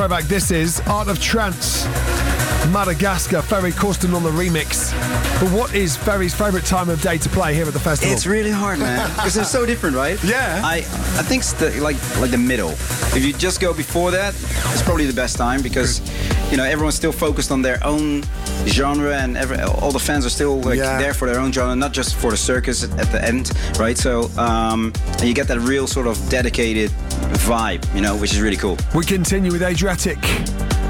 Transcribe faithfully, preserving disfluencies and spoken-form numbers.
Right back, this is Art of Trance, Madagascar, Ferry Corsten on the remix. But what is Ferry's favourite time of day to play here at the festival? It's really hard, man, because they're so different, right? Yeah. I I think it's the, like like the middle. If you just go before that, it's probably the best time because you know everyone's still focused on their own genre and every, all the fans are still like Yeah. there for their own genre, not just for the circus at, at the end, right? So um, and you get that real sort of dedicated vibe, you know, which is really cool. We continue with Adriatic.